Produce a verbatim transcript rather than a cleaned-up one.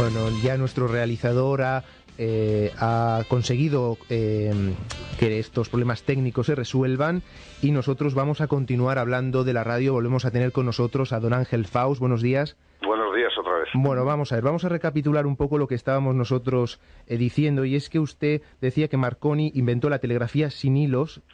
Bueno, ya nuestro realizador ha, eh, ha conseguido eh, que estos problemas técnicos se resuelvan y nosotros vamos a continuar hablando de la radio. Volvemos a tener con nosotros a don Ángel Faust. Buenos días. Buenos días otra vez. Bueno, vamos a ver, vamos a recapitular un poco lo que estábamos nosotros eh, diciendo, y es que usted decía que Marconi inventó la telegrafía sin hilos